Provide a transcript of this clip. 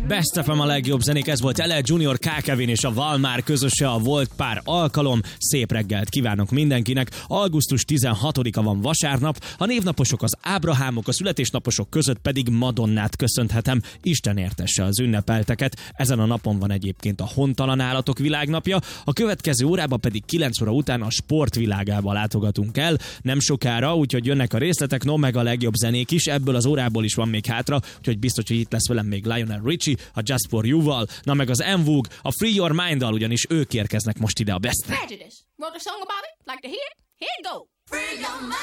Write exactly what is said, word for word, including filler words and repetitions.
Best ef em a legjobb zenék, ez volt el el Junior, K. Kevin és a Valmár közöse a Volt pár alkalom. Szép reggelt kívánok mindenkinek. augusztus tizenhatodika van vasárnap, a névnaposok az Ábrahámok, a születésnaposok között pedig Madonnát köszönhetem. Isten értesse az ünnepelteket. Ezen a napon van egyébként a hontalan állatok világnapja, a következő órában pedig kilenc óra után a sportvilágába látogatunk el. Nem sokára, úgyhogy jönnek a részletek, no meg a legjobb zenék is, ebből az órából is van még hátra, úgyhogy biztos, hogy itt lesz velem még Lionel Richie, a Just For You-val, na meg az En Vogue, a Free Your Mind-dal, ugyanis ők érkeznek most ide a Best-re. Prejudice. Wrote a song about it? Like to hear it? Here it go. Free your mind.